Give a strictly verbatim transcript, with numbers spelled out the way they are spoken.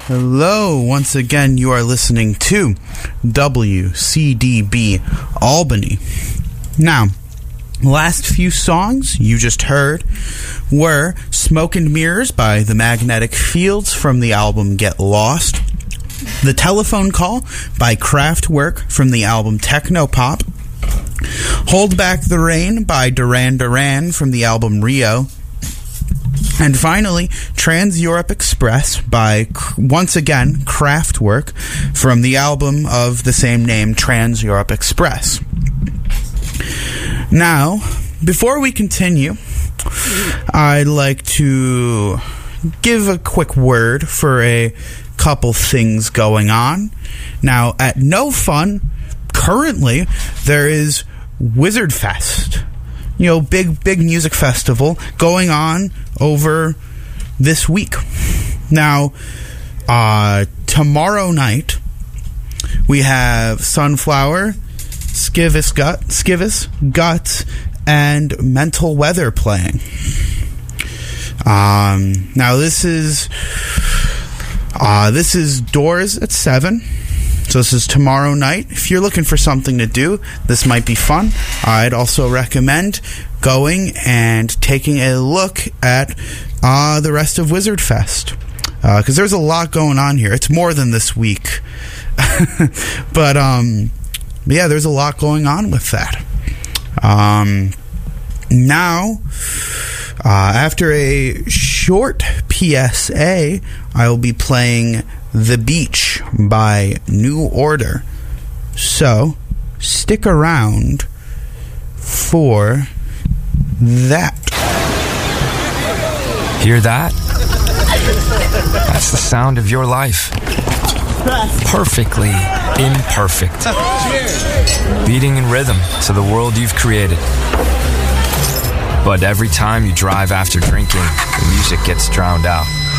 Hello, once again you are listening to W C D B Albany. Now, last few songs you just heard were Smoke and Mirrors by The Magnetic Fields from the album Get Lost, The Telephone Call by Kraftwerk from the album Technopop, Hold Back the Rain by Duran Duran from the album Rio, and finally, Trans-Europe Express by, once again, Kraftwerk from the album of the same name, Trans-Europe Express. Now, before we continue, I'd like to give a quick word for a couple things going on. Now, at No Fun, currently, there is Wizard Fest. You know, big, big music festival going on over this week. Now, uh, tomorrow night, we have Sunflower, Skivvis, Gut, Skivvis, Guts, and Mental Weather playing. Um, now, this is, uh, this is doors at seven. So this is tomorrow night. If you're looking for something to do, this might be fun. I'd also recommend going and taking a look at uh, the rest of Wizard Fest. Because uh, there's a lot going on here. It's more than this week. but, um, yeah, there's a lot going on with that. Um, now, uh, after a short P S A, I will be playing The Beach by New Order. So, stick around for that. Hear that? That's the sound of your life. Perfectly imperfect. Beating in rhythm to the world you've created. But every time you drive after drinking, the music gets drowned out.